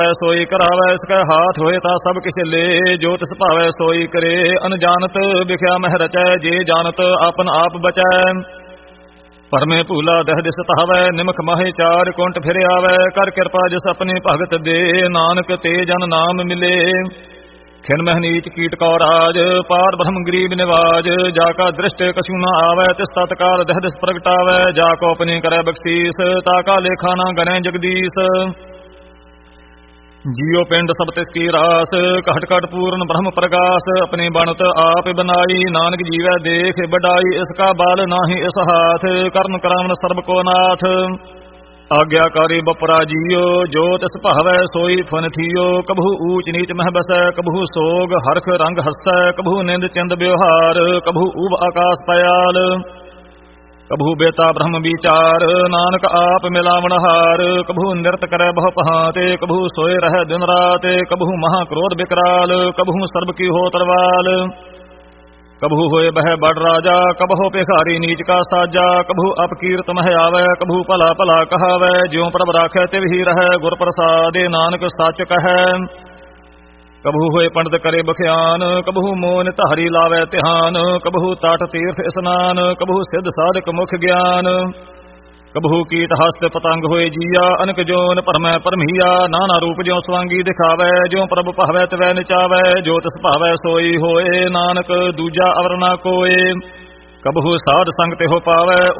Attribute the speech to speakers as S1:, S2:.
S1: सोई करावै इसके हाथ होए ता सब किस ले, जो तिस भावै सोई करे। अनजानत बिख्या मह रचै, जे जानत आपन आप बचै। परमे भूला दह दिस तावै, निमख माहे चार कुंट फिर आवै। कर कृपा जिस अपने भगत दे, नानक ते जन नाम मिले। खिन मह नीच कीट कौ राज, पार ब्रह्म गरीब निवाज। जाका दृष्ट कछु न आवै, तिस तत्काल दह दिस प्रगटावै। जाको अपने करे बख्शीस, ताका लेखा न गणै जगदीश। जियो पिंड सब तिसकी रास, कहट कहट पूर्ण ब्रह्म प्रकाश। अपनी बनत आप बनाई, नानक जीवै देख बड़ाई। इसका बाल नाही इस हाथ, कर्ण करावन सर्ब को नाथ। आज्ञाकारी बपरा जियो, जो तिस भावै सोई फन थियो। कभू ऊच नीच मह बसै, कभू सोग हरख रंग हसै। कभू निंद चिंद व्यवहार, कभू उब आकाश पयाल। कभू बेता ब्रह्म विचार, नानक आप मिलावन हार। कभू नृत करे बहु पहाते, कभू सोए रह दिन रात। कभू महाक्रोध विकराल, कभू सर्ब की हो तरवाल। कभू होए बह बड़ राजा, कबहो भिखारी नीच का साजा। कभू अपकीर्त मह आवे, कभू भला भला कहावै। ज्यों प्रभ राखै तिव ही रहै, गुर प्रसादे नानक सच कहै। कभू होए पंडित करे बख्यान, कभू मोन धारी लावे ध्यान। कभू ताट तीर्थ स्नान, कभू सिद्ध साधक मुख ज्ञान। कभू कीट हस्त पतंग होए जिया, अनक जोन परमै परमिया। नाना रूप ज्यों स्वांगी दिखावै, ज्यों प्रभु भावै तिवै नचावै। जो तिस भावै सोई होए, नानक दूजा अवर ना कोय। कबहू साध संग ते हो पावै,